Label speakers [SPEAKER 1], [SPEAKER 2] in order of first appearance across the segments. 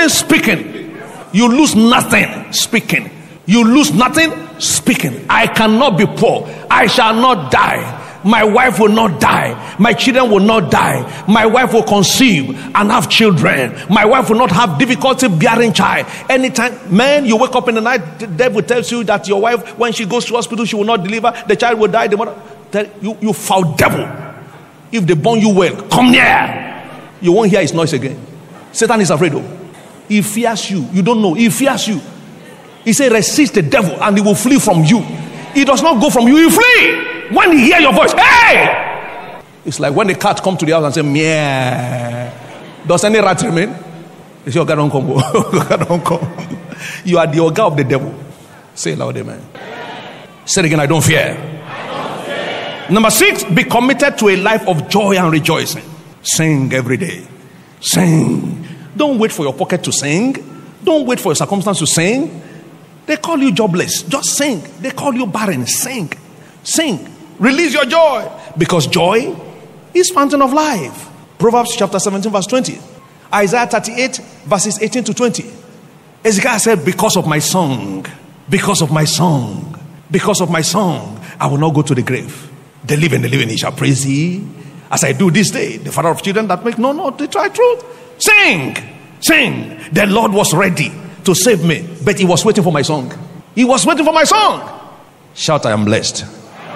[SPEAKER 1] nothing speaking. You lose nothing speaking. You lose nothing speaking. I cannot be poor. I shall not die. My wife will not die. My children will not die. My wife will conceive and have children. My wife will not have difficulty bearing child. Anytime, man, you wake up in the night, the devil tells you that your wife, when she goes to hospital, she will not deliver. The child will die. The mother, you foul devil. If they born you well, come near. You won't hear his noise again. Satan is afraid of. He fears you. You don't know. He fears you. He said, resist the devil and he will flee from you. He does not go from you. He flee. When he hear your voice, hey! It's like when the cat come to the house and say, meow. Does any rat remain? They say, okay, don't come. Don't come. You are the ogre of the devil. Say it loud, amen. Say it again, I don't fear. Number 6, be committed to a life of joy and rejoicing. Sing every day. Sing. Don't wait for your pocket to sing. Don't wait for your circumstance to sing. They call you jobless. Just sing. They call you barren. Sing. Sing. Release your joy. Because joy is fountain of life. Proverbs chapter 17 verse 20. Isaiah 38 verses 18 to 20. Ezekiel said, because of my song, because of my song, because of my song, I will not go to the grave. The living, he shall praise thee. As I do this day, the father of children that make no, they try truth. Sing. Sing. The Lord was ready to save me, but he was waiting for my song. He was waiting for my song. Shout, I am blessed.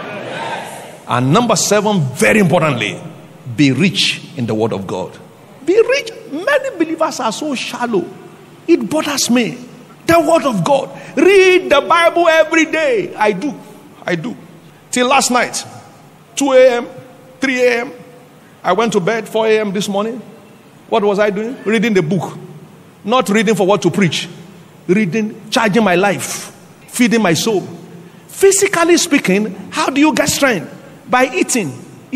[SPEAKER 1] And number 7, very importantly, be rich in the word of God. Be rich. Many believers are so shallow. It bothers me. The word of God. Read the Bible every day. I do. Till last night, 2 a.m., 3 a.m., I went to bed 4 a.m. this morning. What was I doing? Reading the book. Not reading for what to preach. Reading, charging my life, feeding my soul. Physically speaking, how do you get strength? By eating.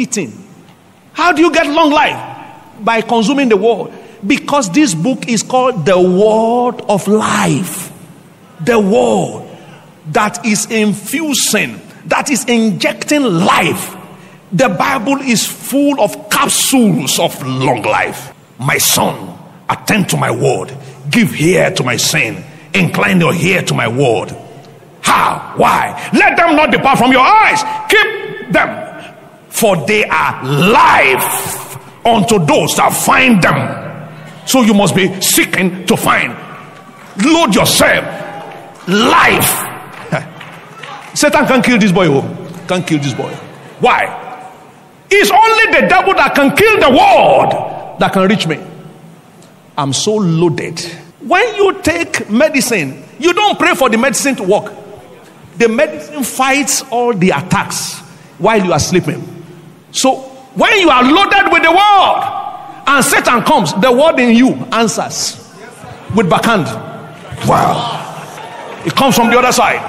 [SPEAKER 1] How do you get long life? By consuming the word. Because this book is called the word of life. The word that is infusing, that is injecting life. The Bible is full of capsules of long life. My son, attend to my word. Give ear to my saying. Incline your ear to my word. How? Why? Let them not depart from your eyes. Keep them, for they are life unto those that find them. So you must be seeking to find. Load yourself. Life. Satan can't kill this boy. Can't kill this boy. Why? It's only the devil that can kill the word that can reach me. I'm so loaded. When you take medicine, you don't pray for the medicine to work. The medicine fights all the attacks while you are sleeping. So when you are loaded with the word and Satan comes, the word in you answers with backhand. Wow. It comes from the other side.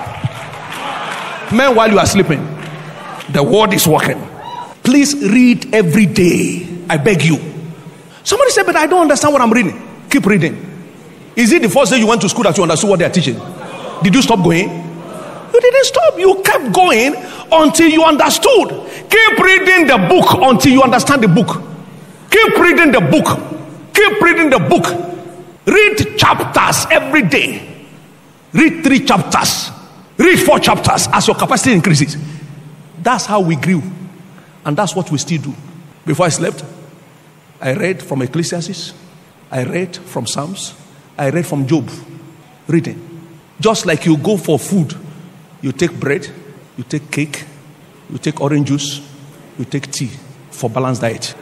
[SPEAKER 1] Man, while you are sleeping, the word is working. Please read every day. I beg you. Somebody said, but I don't understand what I'm reading. Keep reading. Is it the first day you went to school that you understood what they are teaching? Did you stop going? You didn't stop. You kept going until you understood. Keep reading the book until you understand the book. Keep reading the book. Keep reading the book. Read chapters every day. Read 3 chapters. Read 4 chapters as your capacity increases. That's how we grew. And that's what we still do. Before I slept, I read from Ecclesiastes. I read from Psalms. I read from Job. Reading. Just like you go for food. You take bread. You take cake. You take orange juice. You take tea for balanced diet.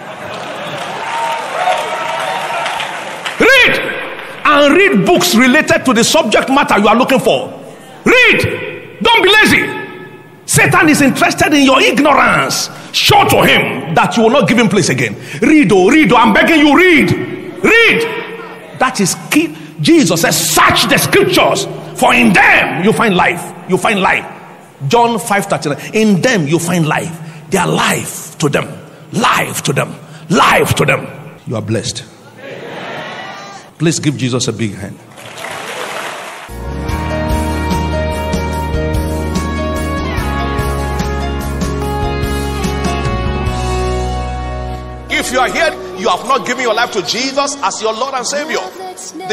[SPEAKER 1] Read. And read books related to the subject matter you are looking for. Read. Don't be lazy. Satan is interested in your ignorance. Show to him that you will not give him place again. Read, I'm begging you, read. Read. That is key. Jesus says, search the scriptures, for in them you find life. You find life. John 5:39. In them you find life. They are life to them. Life to them. Life to them. You are blessed. Please give Jesus a big hand. If you are here, you have not given your life to Jesus as your Lord and Savior.